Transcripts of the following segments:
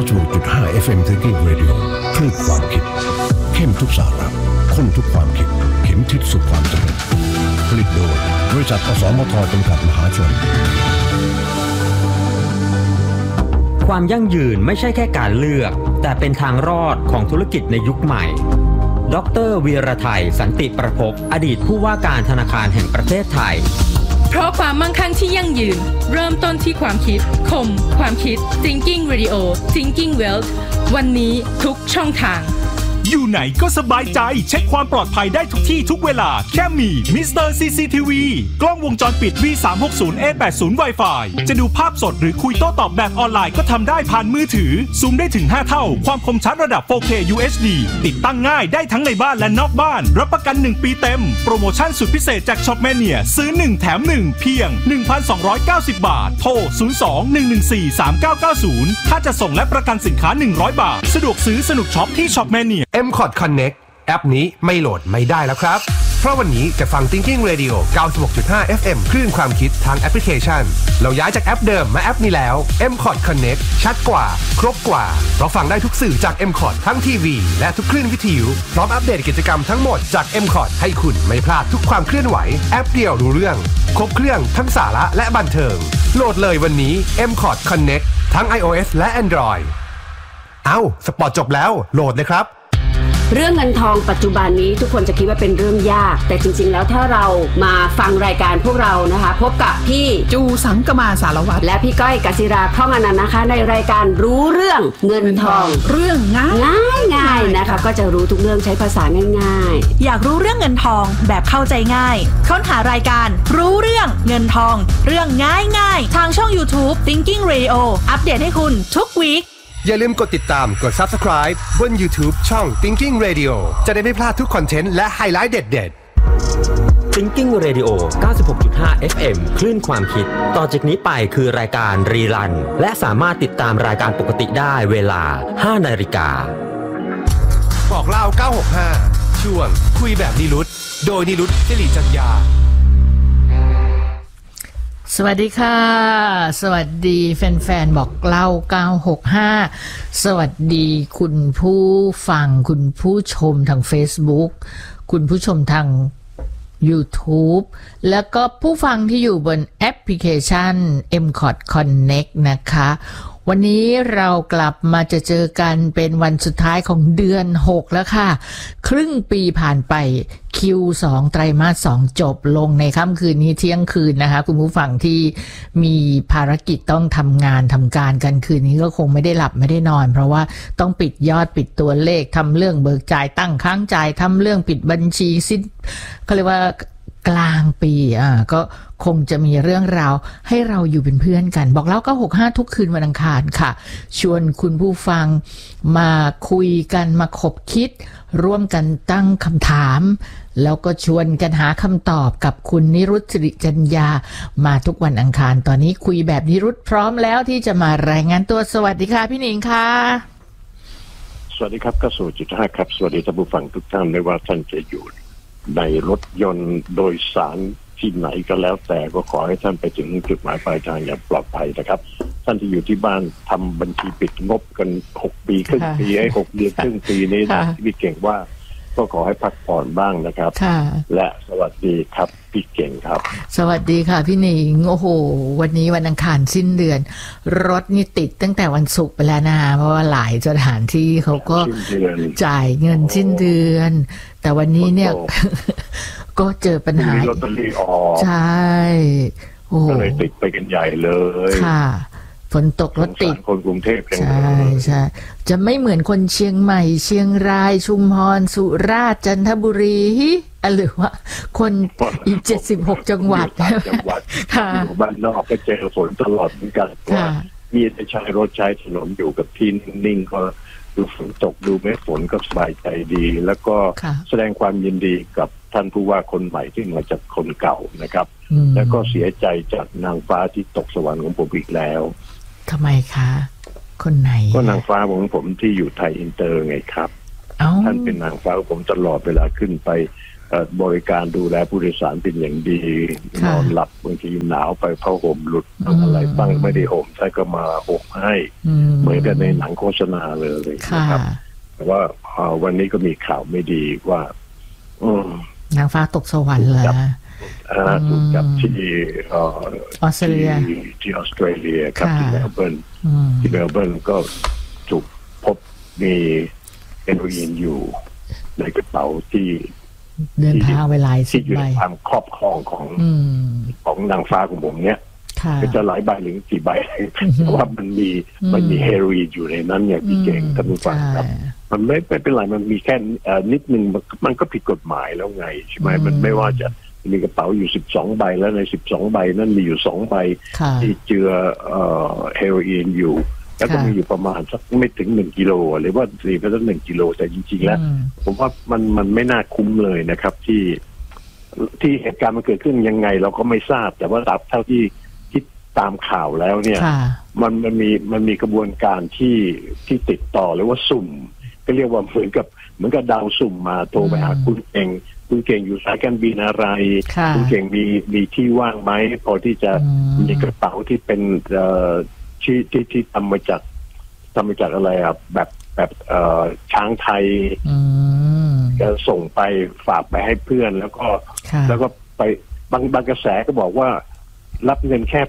96.5 FM Thinking Radio คลื่นความคิดเข้มทุกสาระข้นทุกความคิดเข็มทิศสู่ความสำเร็จผลิตโดยบริษัทอสมทจำกัดมหาชนความยั่งยืนไม่ใช่แค่การเลือกแต่เป็นทางรอดของธุรกิจในยุคใหม่ดร.วีรไทยสันติประภพอดีตผู้ว่าการธนาคารแห่งประเทศไทยเพราะความมั่งคั่งที่ยั่งยืนเริ่มต้นที่ความคิดคมความคิด Thinking Radio Thinking Wealth วันนี้ทุกช่องทางอยู่ไหนก็สบายใจเช็คความปลอดภัยได้ทุกที่ทุกเวลาแค่มี Mr. CCTV กล้องวงจรปิด V360A80 Wi-Fi จะดูภาพสดหรือคุยโต้ตอบแบบออนไลน์ก็ทำได้ผ่านมือถือซูมได้ถึง5เท่าความคมชัดระดับ 4K UHD ติดตั้งง่ายได้ทั้งในบ้านและนอกบ้านรับประกัน1ปีเต็มโปรโมชั่นสุดพิเศษจาก Shopmania ซื้อ1แถม1เพียง 1,290 บาทโทร 02-114-3990 ค่าจะส่งและประกันสินค้า100 บาทสะดวกซื้อสนุกช็อปที่ Shopmania M-Cod Connect แอปนี้ไม่โหลดไม่ได้แล้วครับเพราะวันนี้จะฟัง Thinking Radio 96.5 FM คลื่นความคิดทางแอปพลิเคชันเราย้ายจากแอปเดิมมาแอปนี้แล้ว M-Cod Connect ชัดกว่าครบกว่าเราฟังได้ทุกสื่อจาก M-Cod ทั้งทีวีและทุกคลื่นวิทยุพร้อมอัปเดตกิจกรรมทั้งหมดจาก M-Cod ให้คุณไม่พลาดทุกความเคลื่อนไหวแอปเดียวรู้เรื่องครบเครื่องทั้งสาระและบันเทิงโหลดเลยวันนี้ M-Cod Connect ทั้ง iOS และ Android สปอร์ตจบแล้วโหลดเลยครับเรื่องเงินทองปัจจุบันนี้ทุกคนจะคิดว่าเป็นเรื่องยากแต่จริงๆแล้วถ้าเรามาฟังรายการพวกเรานะคะพบกับพี่จูสังกมาสารวัตรและพี่ก้อยกศิราคล่องอนันต์นะคะในรายการรู้เรื่องเงินทองเรื่องง่ายนะคะก็จะรู้ทุกเรื่องใช้ภาษาง่ายๆอยากรู้เรื่องเงินทองแบบเข้าใจง่ายค้นหารายการรู้เรื่องเงินทองเรื่องง่ายๆทางช่อง YouTube Thinking Radio อัปเดตให้คุณทุกวีคอย่าลืมกดติดตามกด Subscribe บน YouTube ช่อง Thinking Radio จะได้ไม่พลาดทุกคอนเทนต์และไฮไลท์เด็ดๆ Thinking Radio 96.5 FM คลื่นความคิดต่อจากนี้ไปคือรายการรีรันและสามารถติดตามรายการปกติได้เวลา 5 นาฬิกาบอกเล่า965ช่วงคุยแบบนิรุตโดยนิรุตศิริจัญญาสวัสดีค่ะสวัสดีแฟนๆบอกเล่า965สวัสดีคุณผู้ฟังคุณผู้ชมทาง Facebook คุณผู้ชมทาง YouTube แล้วก็ผู้ฟังที่อยู่บนแอปพลิเคชัน M-Cod Connect นะคะวันนี้เรากลับมาจะเจอกันเป็นวันสุดท้ายของเดือน6แล้วค่ะครึ่งปีผ่านไป Q2 ไตรมาส2จบลงในค่ำคืนนี้เที่ยงคืนนะคะคุณผู้ฟังที่มีภารกิจต้องทำงานทำการกันคืนนี้ก็คงไม่ได้หลับไม่ได้นอนเพราะว่าต้องปิดยอดปิดตัวเลขทำเรื่องเบิกจ่ายตั้งค้างจ่ายทำเรื่องปิดบัญชีสิ้นเขาเรียกว่ากลางปีก็คงจะมีเรื่องราวให้เราอยู่เป็นเพื่อนกันบอกแล้วก็65ทุกคืนวันอังคารค่ะชวนคุณผู้ฟังมาคุยกันมาคบคิดร่วมกันตั้งคำถามแล้วก็ชวนกันหาคำตอบกับคุณนิรุตศิริจัญญามาทุกวันอังคารตอนนี้คุยแบบนิรุตพร้อมแล้วที่จะมารายงานตัวสวัสดีค่ะพี่หนิงค่ะสวัสดีครับก็สู่จุด5ครับสวัสดีท่านผู้ฟังทุกท่านไม่ว่าท่านจะอยู่ในรถยนต์โดยสารที่ไหนก็แล้วแต่ก็ขอให้ท่านไปถึงจุดหมายปลายทางอย่างปลอดภัยนะครับท่านที่อยู่ที่บ้านทำบัญชีปิดงบกัน6 ปีครึ่งปีให้6 เดือนครึ่งปีนี้พี่เก่งว่าก็ขอให้พักผ่อนบ้างนะครับและสวัสดีครับพี่เก่งครับสวัสดีค่ะพี่หนิงโอ้โหวันนี้วันอังคารสิ้นเดือนรถนี่ติดตั้งแต่วันศุกร์ไปแล้วนะเพราะว่าหลายสถานที่เขาก็จ่ายเงินสิ้นเดือนแต่วันนี้เนี่ยก็เจอปัญหาใช่โอ้เลยติดไปกันใหญ่เลยค่ะฝนตกรถติดคนกรุงเทพใช่จะไม่เหมือนคนเชียงใหม่เชียงรายชุมพรสุราษฎร์จันทบุรีหรือว่าคนอีก76จังหวัดค่ะอยู่บ้านนอกก็เจอฝนตลอดเหมือนกันว่ามีแต่ใช้รถใช้ถนนอยู่กับที่นิ่งก็ดูฝนตกดูไม่ฝนก็สบายใจดีแล้วก็แสดงความยินดีกับท่านผู้ว่าคนใหม่ที่มาจากคนเก่านะครับแล้วก็เสียใจจากนางฟ้าที่ตกสวรรค์ของผมอีกแล้วทำไมคะคนไหนก็นางฟ้าของผมที่อยู่ไทยอินเตอร์ไงครับท่านเป็นนางฟ้าของผมตลอดเวลาขึ้นไปบริการดูแลผู้โดยสารเป็นอย่างดีนอนหลับบางทีหนาวไปผ้าห่มหลุดอะไรบ้างไม่ได้ห่มใช่ก็มาห่มให้เหมือนกันในหนังโฆษณาเลยนะครับแต่ว่าวันนี้ก็มีข่าวไม่ดีว่านางฟ้าตกสวรรค์แล้วถูกจับที่ออสเตรเลียครับที่เมลเบิร์นก็ถูกพบมีเฮโรอีนอยู่ในกระเป๋าที่เดินทางเวลาที่อยู่ในความครอบครองของนางฟ้าของผมเนี่ยก็จะหลายใบหรือกี่ใบเพราะว่ามันมีเฮโรอีนอยู่ในนั้นเนี่ยพี่เก่งท่านผู้ฟังครับมันไม่เป็นไรมันมีแค่นิดนึงมันก็ผิดกฎหมายแล้วไงใช่ไหมมันไม่ว่าจะมีกระเป๋าอยู่12ใบแล้วใน12ใบนั้นมีอยู่2ใบที่เจือเฮโรอีนอยู่แล้วก็มีอยู่ประมาณสักไม่ถึง1กิโลหรือว่า4ก็สัก1กิโลแต่จริงๆแล้วผมว่ามันไม่น่าคุ้มเลยนะครับที่เหตุการณ์มันเกิดขึ้นยังไงเราก็ไม่ทราบแต่ว่าเท่าที่ตามข่าวแล้วเนี่ยมันมีกระบวนการที่ติดต่อหรือว่าสุ่มก็เรียกว่าเหมือนกับดาวสุ่มมาโทรไปหาคุณเก่งอยู่สายการบินอะไรคุณเก่งมีที่ว่างไหมพอที่จะมีกระเป๋าที่เป็นที่ทำมาจากอะไรอ่ะแบบช้างไทยก็ส่งไปฝากไปให้เพื่อนแล้วก็ไปบางกระแสก็บอกว่ารับเงินแค่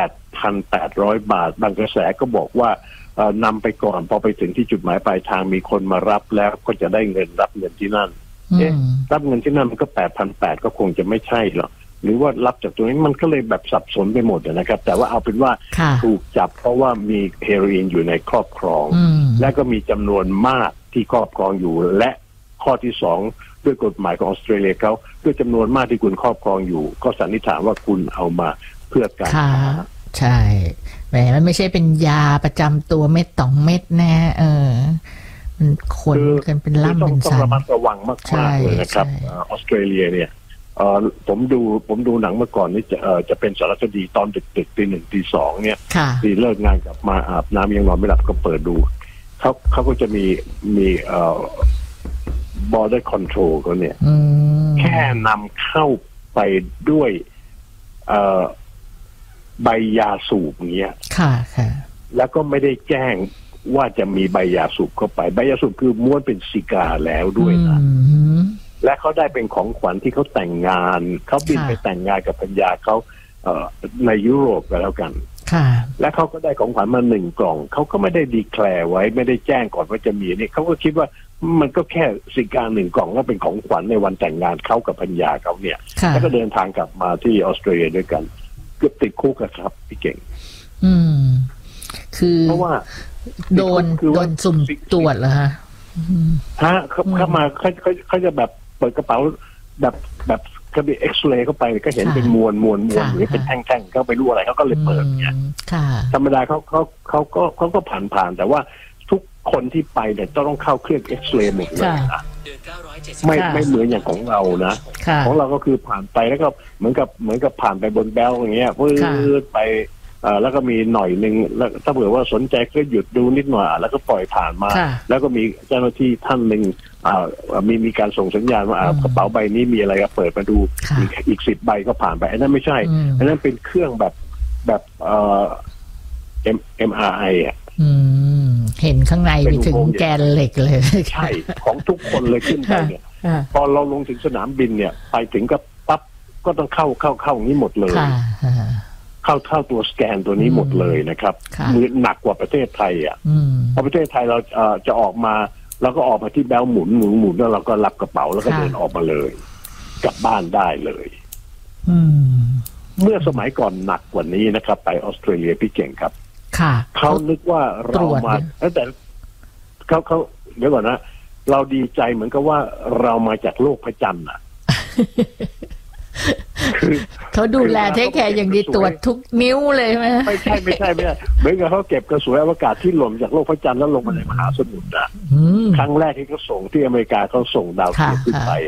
8,800 บาทบางกระแสก็บอกว่านำไปก่อนพอไปถึงที่จุดหมายปลายทางมีคนมารับแล้วก็จะได้เงินรับเงินที่นั่นรับเงินที่นั่นมันก็ 8,800 ก็คงจะไม่ใช่หรอกหรือว่ารับจากตรงนี้มันก็เลยแบบสับสนไปหมดนะครับแต่ว่าเอาเป็นว่าถูกจับเพราะว่ามีเฮโรอีนอยู่ในครอบครองและก็มีจำนวนมากที่ครอบครองอยู่และข้อที่2ด้วยกฎหมายของออสเตรเลียเขาด้วยจำนวนมากที่คุณครอบครองอยู่ก็สันนิษฐานว่าคุณเอามาเพื่อการค้าใช่แหมมันไม่ใช่เป็นยาประจำตัวเม็ด2เม็ดแน่มันคนกันเป็นล่ำเป็นสันต้องระมัดระวังมากๆเลยนะครับออสเตรเลียเนี่ยผมดูหนังเมื่อก่อนนี่จะเป็นสารคดีตอนดึกๆตี 1 ตี 2เนี่ยที่เลิกงานกลับมาอาบน้ำยังนอนไม่หลับก็เปิดดูเขาก็จะมีborder control เขาเนี่ยแค่นำเข้าไปด้วยใบยาสูบเงี้ยแล้วก็ไม่ได้แจ้งว่าจะมีใบยาสูบเข้าไปใบยาสูบคือม้วนเป็นซิกาแล้วด้วยนะและเขาได้เป็นของขวัญที่เขาแต่งงานเขาบินไปแต่งงานกับภรรยาเขาในยุโรปก็แล้วกันและเขาก็ได้ของขวัญมา1 กล่องเขาก็ไม่ได้ดีแคลร์ไว้ไม่ได้แจ้งก่อนว่าจะมีนี่เขาก็คิดว่ามันก็แค่ซิกา1 กล่องก็เป็นของขวัญในวันแต่งงานเขากับภรรยาเขาเนี่ยแล้วก็เดินทางกลับมาที่ออสเตรเลียด้วยกันเกือบติดคุกครับพี่เก่งคือเพราะว่าโดนสุ่มตรวจเหรอฮะเข้ามาเขาจะแบบเปิดกระเป๋าแบบก็มีเอ็กซเรย์เข้าไปก็เห็นเป็นมวลหรือเป็นแท่งๆเขาไปรู้อะไรเขาก็เลยเปิดเนี่ยธรรมดาเขาก็ผ่านแต่ว่าทุกคนที่ไปเนี่ยต้องเข้าเครื่องเอ็กซเรย์หมดเลยนะไม่เหมือนอย่างของเรานะของเราก็คือผ่านไปแล้วก็เหมือนกับผ่านไปบนแบลอย่างเงี้ยพื้นไปแล้วก็มีหน่อยนึงแล้วถ้าเผื่อว่าสนใจก็หยุดดูนิดหน่อยแล้วก็ปล่อยผ่านมาแล้วก็มีเจ้าหน้าที่ท่านนึงมีการส่งสัญญาณว่ากระเป๋าใบนี้มีอะไรก็เปิดมาดูอีก10 ใบก็ผ่านไปอันนั้นไม่ใช่อันนั้นเป็นเครื่องแบบMRI อ่ะเห็นข้างในไปถึงแกนเหล็กเลยใช่ของทุกคนเลยขึ้นไปเนี่ยพอเราลงถึงสนามบินเนี่ยไปถึงก็ปั๊บก็ต้องเข้าอย่างนี้หมดเลยเข้าตัวสแกนตัวนี้หมดเลยนะครับมือหนักกว่าประเทศไทยอ่ะพอประเทศไทยเราจะออกมาเราก็ออกมาที่แบลหมุนแล้วเราก็รับกระเป๋าแล้วก็เดินออกมาเลยกลับบ้านได้เลยเมื่อสมัยก่อนหนักกว่านี้นะครับไปออสเตรเลียพี่เก่งครับเขานึกว่าเรามาแต่เขาเดี๋ยวก่อนนะเราดีใจเหมือนกับว่าเรามาจากโลกพระจันทร์อ่ะเขาดูแลเทคแคร์อย่างดีตรวจทุกนิ้วเลยไหมไม่ใช่เหมือนกับเขาเก็บกระสวยอวกาศที่หล่นจากโลกพระจันทร์แล้วลงมาในมหาสมุทรครั้งแรกที่เขาส่งที่อเมริกาเขาส่งดาวเทียมขึ้นไปอ่ะ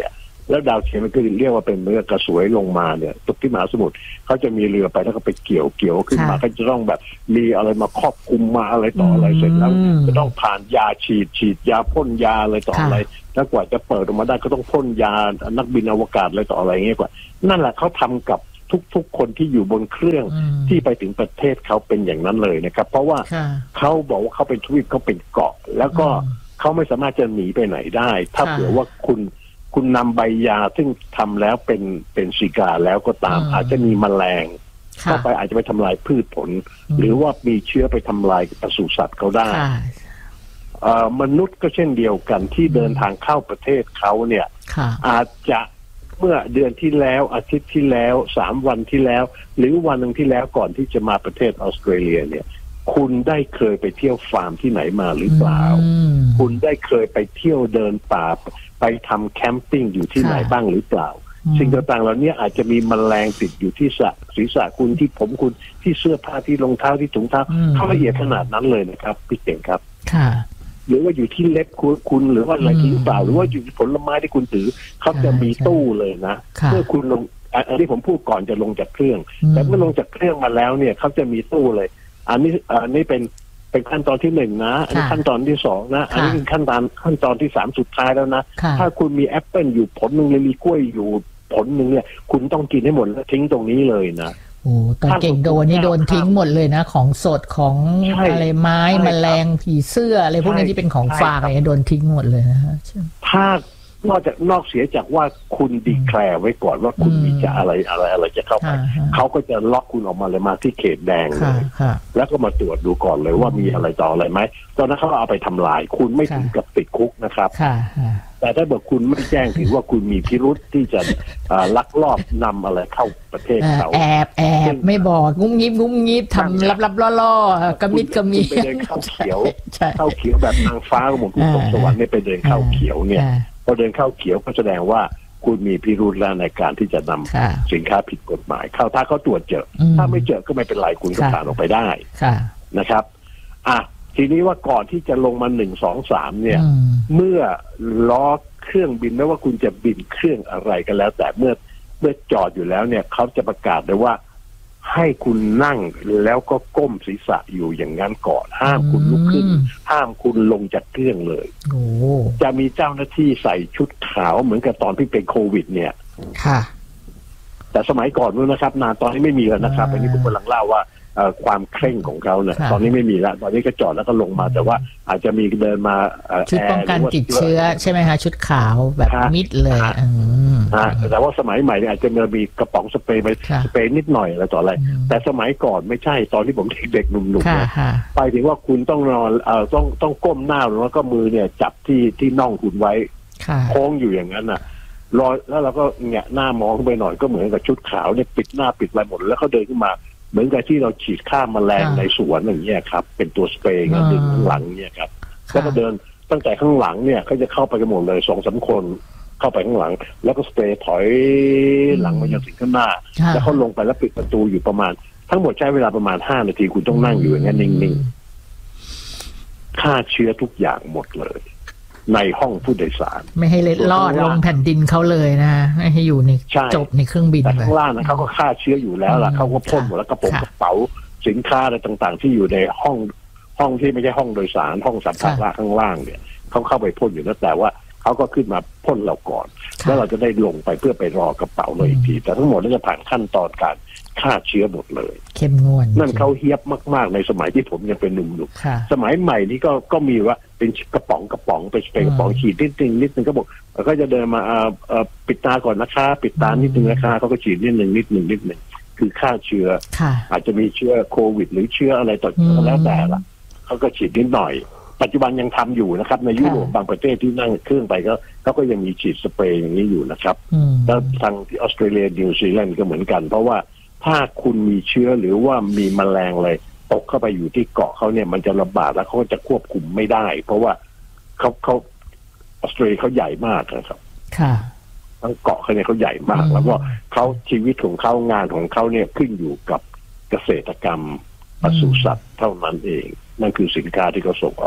แล้วดาวเทียมมันก็เรียกว่าเป็นเรือกระสวยลงมาเนี่ยตกที่มหาสมุทรเขาจะมีเรือไปแล้วก็ไปเกี่ยวขึ้นมาก็จะต้องแบบมีอะไรมาครอบคลุมมาอะไรต่ออะไรเสร็จแล้วจะต้องผ่านยาฉีดยาพ่นยาอะไรต่ออะไรแล้วกว่าจะเปิดออกมาได้ก็ต้องพ่นยานักบินอวกาศอะไรต่ออะไรเงี้ยกว่านั่นแหละเขาทำกับทุกคนที่อยู่บนเครื่องที่ไปถึงประเทศเขาเป็นอย่างนั้นเลยนะครับเพราะว่าเขาบอกว่าเขาเป็นทวีปเขาเป็นเกาะแล้วก็เขาไม่สามารถจะหนีไปไหนได้ถ้าเผื่อว่าคุณนำใบยาซึ่งทำแล้วเป็นซิกาแล้วก็ตามอาจจะมีแมลงเข้าไปอาจจะไปทำลายพืชผลหรือว่ามีเชื้อไปทำลายปศุสัตว์เขาได้มนุษย์ก็เช่นเดียวกันที่เดินทางเข้าประเทศเขาเนี่ยอาจจะเมื่อเดือนที่แล้วอาทิตย์ที่แล้ว3 วันที่แล้วหรือวันหนึ่งที่แล้วก่อนที่จะมาประเทศออสเตรเลียเนี่ยคุณได้เคยไปเที่ยวฟาร์มที่ไหนมาหรือเปล่าคุณได้เคยไปเที่ยวเดินป่าไปทำแคมปิ้งอยู่ที่ไหนบ้างหรือเปล่าสิ่งต่างๆเหล่านี้อาจจะมีแมลงติดอยู่ที่ศีรษะคุณที่ผมคุณที่เสื้อผ้าที่รองเท้าที่ถุงเท้าเข้าละเอียดขนาดนั้นเลยนะครับพี่เก่งครับหรือว่าอยู่ที่เล็บคุณหรือว่าอะไรที่หรือเปล่าหรือว่าอยู่ผลไม้ที่คุณถือเขาจะมีตู้เลยนะเมื่อคุณลงอันนี้ผมพูดก่อนจะลงจากเครื่องแต่เมื่อลงจากเครื่องมาแล้วเนี่ยเขาจะมีตู้เลยอันนี้เป็นขั้นตอนที่1นะอันนี้ขั้นตอนที่2นะอันนี้เป็นขั้นตอนที่3สุดท้ายแล้วนะถ้าคุณมีแอปเปิลอยู่ผลนึงเลยมีกล้วยอยู่ผลนึงเนี่ยคุณต้องกินให้หมดแล้วทิ้งตรงนี้เลยนะโอ้ตอนเก่งโดนนี่โดนทิ้งหมดเลยนะของสดของอะไรไม้แมลงผีเสื้ออะไรพวกนี้ที่เป็นของฝากอะไรโดนทิ้งหมดเลยนะฮะถ้านอกเสียจากว่าคุณดีแคลร์ไว้ก่อนว่าคุณมีจะอะไรจะเข้าไปเขาก็จะล็อกคุณออกมาเลยมาที่เขตแดงเลยแล้วก็มาตรวจดูก่อนเลยว่ามีอะไรต่ออะไรไหมตอนนั้นเขาเอาไปทำลายคุณไม่ถึงกับติดคุกนะครับแต่ถ้าบอกคุณไม่แจ้งถือว่าคุณมีพิรุธที่จะลักลอบนำอะไรเข้าประเทศเขาแอบไม่บอกงุ้มงิบทำลับล่อกระมิดกระมีไปเดินเข้าเขียวแบบนางฟ้าของผมคุณตกสวรรค์เนี่ยไปเดินเข้าเขียวเนี่ยพอเดินเข้าเขียวก็แสดงว่าคุณมีพิรุธแล้วในการที่จะนำสินค้าผิดกฎหมายเข้าถ้าเขาตรวจเจอถ้าไม่เจอก็ไม่เป็นไรคุณก็ผ่านออกไปได้นะครับทีนี้ว่าก่อนที่จะลงมา1 2 3เนี่ยเมื่อล้อเครื่องบินไม่ว่าคุณจะบินเครื่องอะไรกันแล้วแต่เมื่อจอดอยู่แล้วเนี่ยเขาจะประกาศเลยว่าให้คุณนั่งแล้วก็ก้มศีรษะอยู่อย่างนั้นก่อนห้ามคุณลุกขึ้นห้ามคุณลงจากเครื่องเลยจะมีเจ้าหน้าที่ใส่ชุดขาวเหมือนกับตอนที่เป็นโควิดเนี่ยแต่สมัยก่อนนู้นนะครับนานตอนนี้ไม่มีแล้วนะครับอันนี้ผมกำลังเล่าว่าความเคร่งของเขาเนี่ยตอนนี้ไม่มีแล้วตอนนี้ก็จอดแล้วก็ลงมาแต่ว่าอาจจะมีเดินมาชุดป้องกันติดเชื้อใช่ไหมคะชุดขาวแบบมิดเลยแต่ว่าสมัยใหม่เนี่ยอาจจะมีกระป๋องสเปรย์ไปสเปรย์นิดหน่อยอะไรต่ออะไรแต่สมัยก่อนไม่ใช่ตอนที่ผมเด็กๆหนุ่มๆเนี่ยไปถึงว่าคุณต้องนอนต้องก้มหน้าแล้วก็มือเนี่ยจับที่น่องคุณไว้โค้งอยู่อย่างนั้นน่ะรอแล้วเราก็แงะหน้ามองขึ้นไปหน่อยก็เหมือนกับชุดขาวเนี่ยปิดหน้าปิดอะไรหมดแล้วเขาเดินขึ้นมาเหมือนกับที่เราฉีดฆ่าแมลงในสวนอย่างเงี้ยครับเป็นตัวสเปรย์ดึงข้างหลังเนี่ยครับแล้วก็เดินตั้งแต่ข้างหลังเนี่ยเขาจะเข้าไปกันหมดเลย2-3 คนเข้าไปข้างหลังแล้วก็สเปรย์ถอยหลังมาจนถึงข้างหน้าแล้วเขาลงไปแล้วปิดประตูอยู่ประมาณทั้งหมดใช้เวลาประมาณ5 นาทีคุณต้องนั่งอยู่อย่างนั้นนิ่งๆฆ่าเชื้อทุกอย่างหมดเลยในห้องผู้โดยสารไม่ให้เล็ดลอดลงแผ่นดินเขาเลยนะไม่ให้อยู่ในจบในเครื่องบินแต่ข้างล่างนะเขาก็ฆ่าเชื้ออยู่แล้วล่ะเขาก็พ่นหมดแล้วกระเป๋าสินค้าอะไรต่างๆที่อยู่ในห้องที่ไม่ใช่ห้องโดยสารห้องสัมภาระข้างล่างเนี่ยเขาเข้าไปพ่นอยู่แล้วแต่ว่าเขาก็ขึ้นมาพ่นเราก่อนแล้วเราจะได้ลงไปเพื่อไปรอกระเป๋าเราอีกทีแต่ทั้งหมดนั้นจะผ่านขั้นตอนการฆ่าเชื้อหมดเลยเข้มงวดนั่นเขาเฮี้ยบมากๆในสมัยที่ผมยังเป็นหนุ่มๆสมัยใหม่นี้ก็มีว่าเป็นกระป๋องไปสเปรย์กระป๋องฉีดนิดนึงก็บอกก็จะเดินมาปิดตาก่อนนะคะปิดตานิดนึงนะคะเขาก็ฉีดนิดนึงคือฆ่าเชื้ออาจจะมีเชื้อโควิดหรือเชื้ออะไรต่อแล้วแต่ละเขาก็ฉีดนิดหน่อยปัจจุบันยังทำอยู่นะครับในยุโรปบางประเทศที่นั่งเครื่องไปก็ยังมีฉีดสเปรย์อย่างนี้อยู่นะครับแล้วทางที่ออสเตรเลียนิวซีแลนด์ก็เหมือนกันเพราะว่าถ้าคุณมีเชื้อหรือว่ามีแมลงอะไรตกเข้าไปอยู่ที่เกาะเขาเนี่ยมันจะระบาดแล้วเขาจะควบคุมไม่ได้เพราะว่าเขาออสเตรเลียเขาใหญ่มากนะครับทั้งเกาะเขาเนี่ยเขาใหญ่มากแล้วก็เขาชีวิตของเขางานของเขาเนี่ยขึ้นอยู่กับเกษตรกรรมปศุสัตว์เท่านั้นเองนั่นคือสินค้าที่เขาส่งออก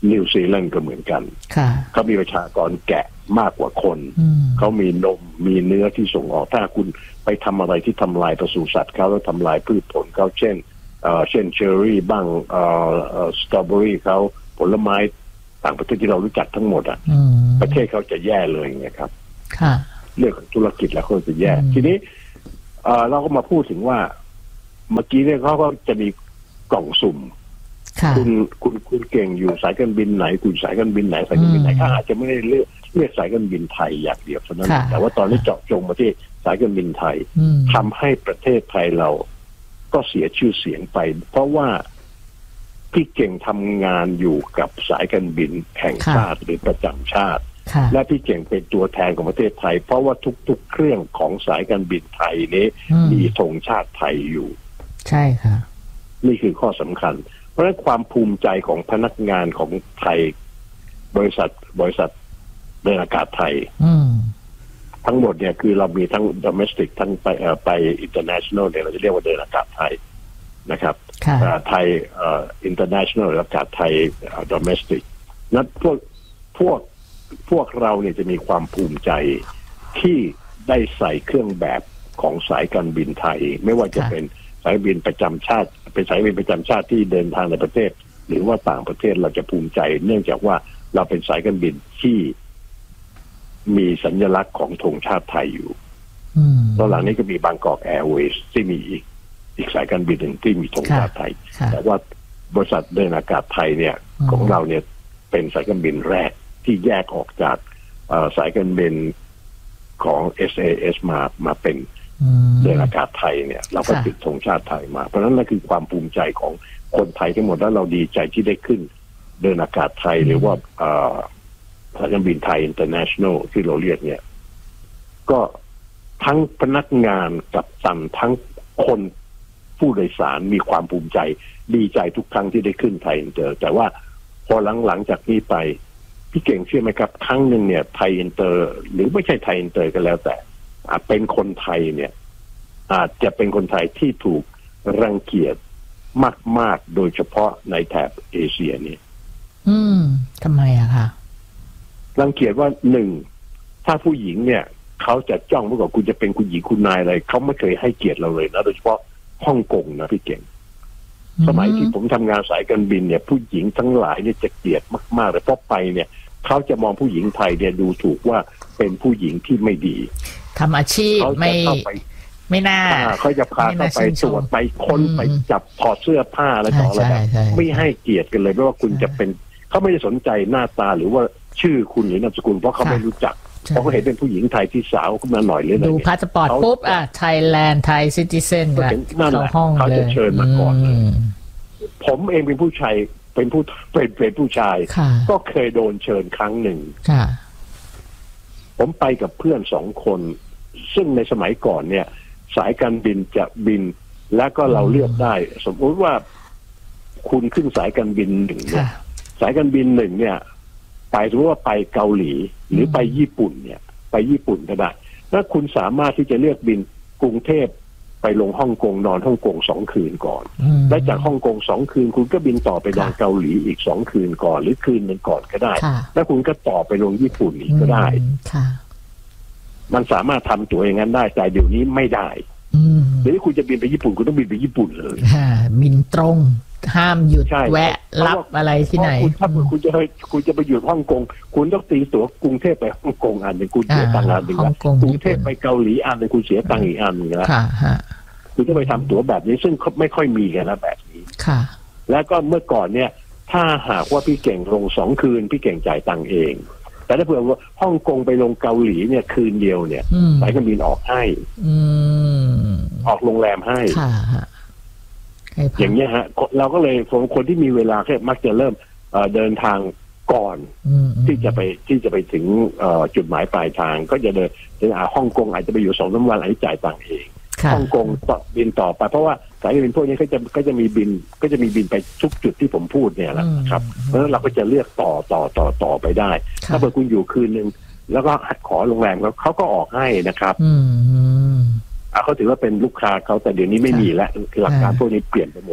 นิวซีแลนด์ก็เหมือนกันเขามีประชากรแกะมากกว่าคนเขามีนมมีเนื้อที่ส่งออกถ้าคุณไปทำอะไรที่ทำลายปศุสัตว์เขาแล้วทำลายพืชผลเขาเช่นเชอร์รี่บ้างสตรอเบอรี่เขาผลไม้ต่างประเทศที่เรารู้จักทั้งหมดอ่ะประเทศเขาจะแย่เลยไงครับเรื่องของธุรกิจแล้วเขาจะแย่ทีนี้เราก็มาพูดถึงว่าเมื่อกี้เนี่ยเขาก็จะมีกล่องสุ่มคุณเก่งอยู่สายการบินไหนคุณสายการบินไหนสายการบินไหนเขาอาจจะไม่ได้เลือกสายการบินไทยอย่างเดียวเท่านั้นแต่ว่าตอนนี้เจาะจงมาที่สายการบินไทยทำให้ประเทศไทยเราก็เสียชื่อเสียงไปเพราะว่าพี่เก่งทำงานอยู่กับสายการบินแห่งชาติหรือประจำชาติและพี่เก่งเป็นตัวแทนของประเทศไทยเพราะว่าทุกๆเครื่องของสายการบินไทยนี้มีธงชาติไทยอยู่ใช่ค่ะนี่คือข้อสำคัญเพราะฉะนั้นความภูมิใจของพนักงานของไทยบริษัทเดินอากาศไทยทั้งหมดเนี่ยคือเรามีทั้ง domestic ทั้งไป international เนี่ยเราจะเรียกว่าเดินอากาศไทยนะครับไทยinternational อากาศไทยdomestic นั้นพวกเราเนี่ยจะมีความภูมิใจที่ได้ใส่เครื่องแบบของสายการบินไทยไม่ว่าจะเป็นสายบินประจำชาติเป็นสายบินประจำชาติที่เดินทางในประเทศหรือว่าต่างประเทศเราจะภูมิใจเนื่องจากว่าเราเป็นสายการบินที่มีสัญลักษณ์ของธงชาติไทยอยู่ตอนหลังนี้ก็มีบางกอกแอร์เวย์ที่มีอีกสายการบินหนึ่งที่มีธงชาติไทยแต่ว่าบริษัทเดินอากาศไทยเนี่ยของเราเนี่ยเป็นสายการบินแรกที่แยกออกจากสายการบินของ SAS มาเป็นเดินอากาศไทยเนี่ยเราก็ติดธงชาติไทยมาเพราะฉะนั้นนั่นคือความภูมิใจของคนไทยทั้งหมดแล้วเราดีใจที่ได้ขึ้นเดินอากาศไทยหรือว่าสายการบินไทย international ที่เราเรียกเนี่ยก็ทั้งพนักงานกับตันทั้งคนผู้โดยสารมีความภูมิใจดีใจทุกครั้งที่ได้ขึ้นไทยอินเตอร์แต่ว่าพอหลังจากนี้ไปพี่เก่งเชื่อไหมครับครั้งหนึ่งเนี่ยไทยอินเตอร์หรือไม่ใช่ไทยอินเตอร์ก็แล้วแต่เป็นคนไทยเนี่ยอาจจะเป็นคนไทยที่ถูกรังเกียจมากๆโดยเฉพาะในแถบเอเชียนี่ทำไมอะคะรังเกียจว่าหนึ่งถ้าผู้หญิงเนี่ยเขาจะจ้องเมื่อก่อนคุณจะเป็นคุณหญิงคุณนายอะไรเขาไม่เคยให้เกียรติเราเลยนะโดยเฉพาะฮ่องกงนะพี่เก่งสมัยที่ผมทำงานสายการบินเนี่ยผู้หญิงทั้งหลายเนี่ยจะเกลียดมากๆเลยเพราะไปเนี่ยเขาจะมองผู้หญิงไทยเนี่ยดูถูกว่าเป็นผู้หญิงที่ไม่ดีทำอาชีพไม่น่าเขาจะพาเข้าไปตรวจไปค้นไปจับถอดเสื้อผ้าอะไรต่ออะไรแบบไม่ให้เกียรติกันเลยไม่ว่าคุณจะเป็นเขาไม่ได้สนใจหน้าตาหรือว่าชื่อคุณหรือนามสกุลเพราะเขาไม่รู้จักเพราะเขาเห็นเป็นผู้หญิงไทยที่สาวขึ้นมาหน่อยเลยดูพาสปอร์ตปุ๊บไทยแลนด์ไทยซิติเซนเข้าห้องเขาจะเชิญมาก่อนเลยผมเองเป็นผู้ชายเป็นผู้ชายก็เคยโดนเชิญครั้งหนึ่งผมไปกับเพื่อน2 คนซึ่งในสมัยก่อนเนี่ยสายการบินจะบินแล้วก็เราเลือกได้สมมติว่าคุณขึ้นสายการบิน1เนี่ยสายการบิน1เนี่ยไปสมมติว่าไปเกาหลีหรือไปญี่ปุ่นเนี่ยไปญี่ปุ่นก็ได้ถ้าคุณสามารถที่จะเลือกบินกรุงเทพไปลงฮ่องกงนอนฮ่องกง2 คืนก่อนและจากฮ่องกง2 คืนคุณก็บินต่อไปนอนเกาหลีอีก2 คืนก่อนหรือคืนนึงก่อนก็ได้แล้วคุณก็ต่อไปลงญี่ปุ่นอีกก็ได้มันสามารถทำตัวอย่างนั้นได้แต่เดี๋ยวนี้ไม่ได้เดี๋ยวคุณจะบินไปญี่ปุ่นคุณต้องบินไปญี่ปุ่นเลยบินตรงห้ามหยุดแวะรับอะไรที่ไหนถ้าคุณจะไปหยุดฮ่องกงคุณต้องตีตั๋วกรุงเทพไปฮ่องกงอันหนึ่งคุณเสียตังค์อันหนึ่งแล้วกรุงเทพไปเกาหลีอันหนึ่งคุณเสียตังค์อีกอันหนึ่งแล้วคุณจะไปทำตั๋วแบบนี้ซึ่งไม่ค่อยมีกันนะแบบนี้แล้วก็เมื่อก่อนเนี่ยถ้าหากว่าพี่เก่งลง2 คืนพี่เก่งจ่ายตังค์เองแต่ถ้าเผื่อว่าฮ่องกงไปลงเกาหลีเนี่ยคืนเดียวเนี่ยสายการบินออกให้ออกโรงแรมให้อย่างเงี้ยฮะเราก็เลยคนที่มีเวลาแค่มักจะเริ่มเดินทางก่อนที่จะไปถึงจุดหมายปลายทางก็จะเดินฮ่องกงอาจจะไปอยู่2-3 วันอันนี้จ่ายตังค์เองฮ่องกงบินต่อไปเพราะว่าสายการบินพวกนี้ก็จะมีบินไปทุกจุดที่ผมพูดเนี่ยแหละครับเพราะฉะนั้นเราก็จะเลือกต่อไปได้ถ้าเกิดคุณอยู่คืนนึงแล้วก็ขอโรงแรมเขาก็ออกให้นะครับเขาถือว่าเป็นลูกค้าเขาแต่เดี๋ยวนี้ไม่มีแล้วหลักการพวกนี้เปลี่ยนไปหมดแล้ว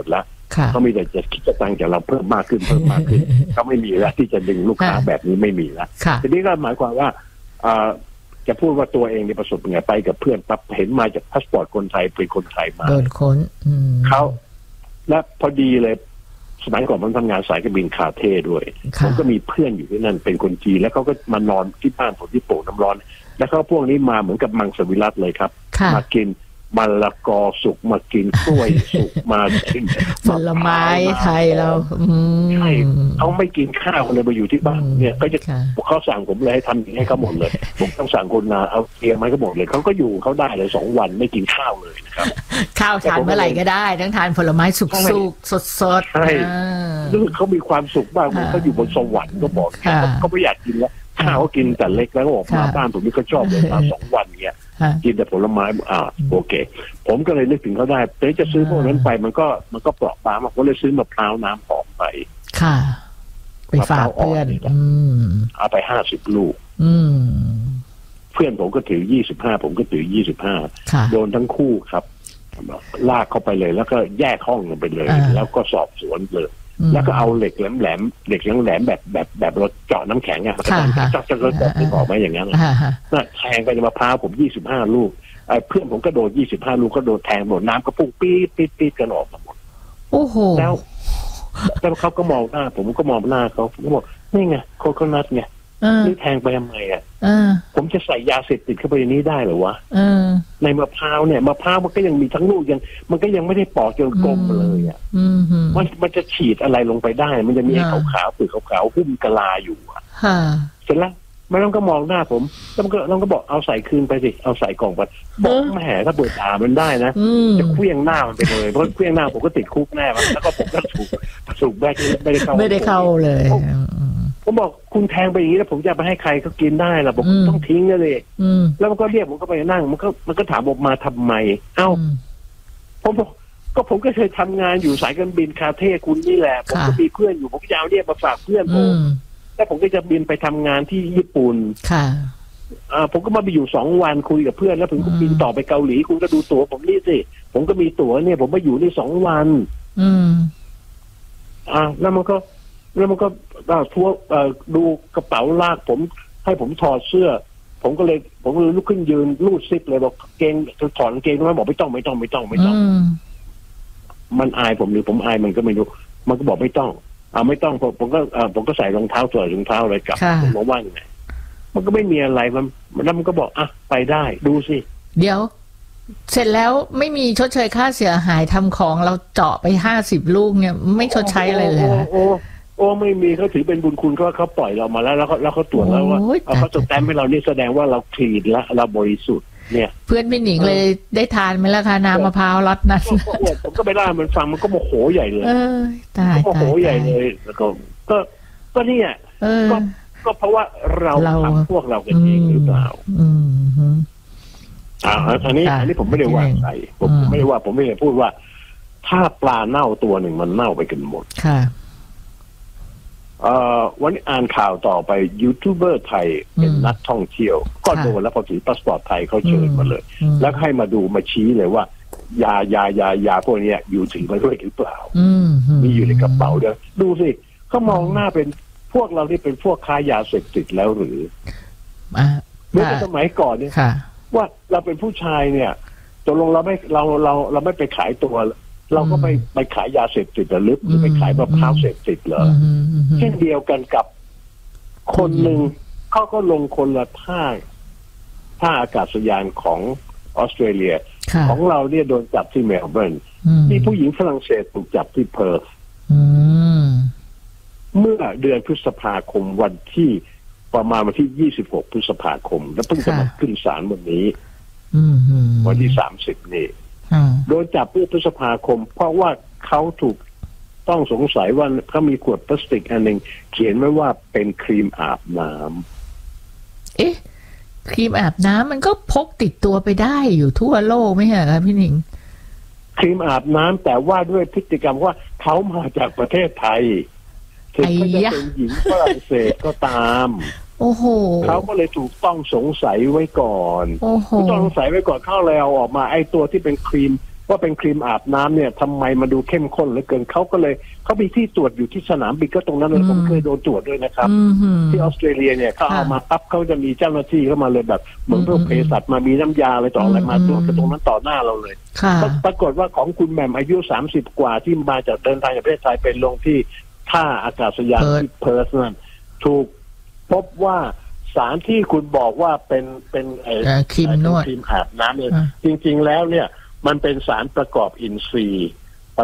เขามีแต่จะคิดจะตังค์จากเราเพิ่มมากขึ้นเขาไม่มีแล้วที่จะดึงลูกค้าแบบนี้ไม่มีแล้วทีนี้ก็หมายความว่าจะพูดว่าตัวเองในประสบไงไปกับเพื่อนปั๊บเห็นมาจากพาสปอร์ตคนไทยเป็นคนไทยมาโดนค้นเขาและพอดีเลยสมัยก่อนผมทำงานสายการบินคาเท่ด้วยผมก็มีเพื่อนอยู่ที่นั่นเป็นคนจีนแล้วเขาก็มานอนที่บ้านผมที่โป่งน้ำร้อนแล้วเขาพวกนี้มาเหมือนกับมังสวิรัติเลยครับมากินมะละกอสุกมากินกล้วยสุกมากินผลไม้ไทยเราใช่เขาไม่กินข้าวเลยมาอยู่ที่บ้านเนี่ยก็จะเขาสั่งผมเลยให้ทำให้เขาหมดเลยผมต้องสั่งคนมาเอาเตรียมมาให้เขาหมดเลยเขาก็อยู่เขาได้เลย2 วันไม่กินข้าวเลยนะครับข้าวทานเมื่อไหร่ก็ได้ทั้งทานผลไม้สุกสดใช่รู้สึกเขามีความสุขมากเหมือนเขาอยู่บนสวรรค์ก็บอกเขาไม่อยากกินแล้วข้าวเขากินแต่เล็กแล้วก็ออกมาบ้านผมนี่เขาชอบเลยมา2 วันเงี้ยกินแต่ผลไม้โอเคผมก็เลยนึกถึงเขาได้แต่จะซื้อพวกนั้นไปมันก็เปราะบางมากก็เลยซื้อมะพร้าวน้ำหอมไปค่ะไปฝากเพื่อนเอาไป50 ลูกเพื่อนผมก็ถือ25ผมก็ถือ25โดนทั้งคู่ครับลากเข้าไปเลยแล้วก็แยกห้องกันไปเลยแล้วก็สอบสวนเลยแล้วก็เอาเหล็กแหลมแบบรถเจาะน้ำแข็งมันก็ต้องจับออกมาอย่างนั้นน่ะแทงไปในมะพร้าวผม25 ลูกเพื่อนผมก็โดน25 ลูกก็โดนแทงหมดน้ำก็พุ่งปี๊ดกันออกมาหมดโอ้โหแล้วเขาก็มองหน้าผมก็มองหน้าเขาผมก็บอกนี่ไงโคโคนัทไงนี่แทงไปทำไมผมจะใส่ยาเสพติดเข้าไปในนี้ได้หรือวะในมะพร้าวเนี่ยมะพร้าวมันก็ยังมีทั้งลูกมันก็ยังไม่ได้ปอกจนกลมเลยมันจะฉีดอะไรลงไปได้มันจะมีขาวๆเปลือกขาวๆหุ้มกะลาอยู่เสร็จแล้วมันก็มองหน้าผมแล้วมันก็บอกเอาใส่คืนไปสิเอาใส่กล่องไปบอกแหมถ้าเปิดตามันได้นะจะเคลี้ยงหน้ามันไปเลยเพราะเคลี้ยงหน้าผมก็ติดคุกแน่แล้วก็ผมก็ถูกแบกไม่ได้เข้าเลยผมบอกคุณแทงไปอย่างนี้แล้วผมจะไปให้ใครเขากินได้ล่ะผมต้องทิ้งเลยแล้วมันก็เรียกผมก็ไปนั่งมันก็ถามผมมาทำไมผมบอกก็ผมก็เคยทำงานอยู่สายการบินคาเท่คุณนี่แหละผมก็มีเพื่อนอยู่ผมก็จะเอาเรียกมาฝากเพื่อนผมแล้วผมก็จะบินไปทำงานที่ญี่ปุ่นผมก็มาไปอยู่2 วันคุยกับเพื่อนแล้วผมก็บินต่อไปเกาหลีคุณก็ดูตั๋วผมนี่สิผมก็มีตั๋วเนี่ยผมมาอยู่นี่2 วันแล้วมันก็ทั่วดูกระเป๋าลากผมให้ผมถอดเสื้อผมก็เลยลุกขึ้นยืนรูดซิปเลยบอกเกงถอดกางเกงแล้วบอกไม่ต้องมันอายผมหรือผมอายมันก็ไม่รู้มันก็บอกไม่ต้องไม่ต้องผมก็ใส่รองเท้าใส่รองเท้าอะไรกลับผมบอกว่าไงมันก็ไม่มีอะไรแล้วมันก็บอกไปได้ดูสิเดี๋ยวเสร็จแล้วไม่มีชดเชยค่าเสียหายทำของเราเจาะไป50 ลูกเนี่ยไม่ชดใช้อะไรเลยโอ้ไม่มีเขาถือเป็นบุญคุณเขาปล่อยเรามาแล้วเขาตรวจแล้วว่าเขาจดแต้มให้เรานี่แสดงว่าเราคลีนแล้วเราบริสุทธิ์เนี่ยเพื่อนพี่หนิงเลยได้ทานไหมล่ะคะน้ำมะพร้าวล็อตนั้นผมก็ไปได้มันฟังมันก็โมโหใหญ่เลยตายโมโหใหญ่เลยแล้วก็เนี่ยก็เพราะว่าเราทำพวกเรากันเองหรือเปล่าอันนี้ผมไม่ได้ว่าใครผมไม่ได้ว่าผมไม่ได้พูดว่าถ้าปลาเน่าตัวหนึ่งมันเน่าไปกันหมดค่ะวันนี้อ่านข่าวต่อไปยูทูบเบอร์ไทยเป็นนักท่องเที่ยวก็โดนแล้วพอถือพาสปอร์ตไทยเขาเชิญมาเลยแล้วให้มาดูมาชี้เลยว่ายาพวกนี้อยู่ถือมาด้วยหรือเปล่ามีอยู่ในกระเป๋าเดียวดูสิเขามองหน้าเป็นพวกเราที่เป็นพวกค้ายาเสพติดแล้วหรือเมื่อสมัยก่อนเนี่ยว่าเราเป็นผู้ชายเนี่ยตกลงเราไม่ไปขายตัวเราก็ไปขายยาเสพติดหรือไปขายมะพร้าวเสพติดเหรอเช่นเดียวกันกับคนหนึ่งเขาก็ลงคนละท่าอากาศยานของออสเตรเลียของเราเนี่ยโดนจับที่เมลเบิร์นมีผู้หญิงฝรั่งเศสถูกจับที่เพิร์ธเมื่อเดือนพฤษภาคมวันที่ประมาณวันที่26พฤษภาคมแล้วเพิ่งจะมาขึ้นศาลวันนี้วันที่30นี่โดนจับเมื่อพฤษภาคมเพราะว่าเขาถูกต้องสงสัยว่าเขามีขวดพลาสติกอันหนึ่งเขียนไว้ว่าเป็นครีมอาบน้ำครีมอาบน้ำมันก็พกติดตัวไปได้อยู่ทั่วโลกไหมคะพี่หนิงครีมอาบน้ำแต่ว่าด้วยพฤติกรรมว่าเขามาจากประเทศไทยถึงเขาจะเป็นหญิงฝรั่งเศสก็ตามโอ้โหเขาก็เลยถูกต้องสงสัยไว้ก่อนถูกต้องสงสัยไว้ก่อนเข้าแล้วออกมาไอ้ตัวที่เป็นครีมว่าเป็นครีมอาบน้ำเนี่ยทำไมมาดูเข้มข้นเหลือเกินเขาก็เลยเขามีที่ตรวจอยู่ที่สนามบินก็ตรงนั้นเลยผมเคยโดนตรวจด้วยนะครับที่ออสเตรเลียเนี่ยเขาเอามาปั๊บเขาจะมีเจ้าหน้าที่เข้ามาเลยแบบเหมือนพวกเภสัชมามีน้ำยาอะไรต่ออะไรมาตรวจตรงนั้นต่อหน้าเราเลยปรากฏว่าของคุณแหม่มอายุ30 กว่าที่มาจากเดินทางจากประเทศไทยเป็นลงที่ท่าอากาศยานที่เพิร์ธนั่นถูกพบว่าสารที่คุณบอกว่าเป็นครีมนวดครีมอาบน้ำเนี่ยจริงๆแล้วเนี่ยมันเป็นสารประกอบอินทรีย์